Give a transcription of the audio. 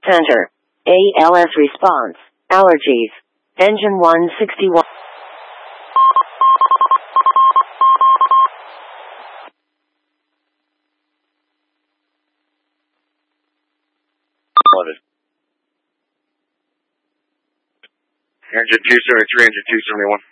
Center. ALS response. Allergies. Engine 161. Engine 273, engine 271.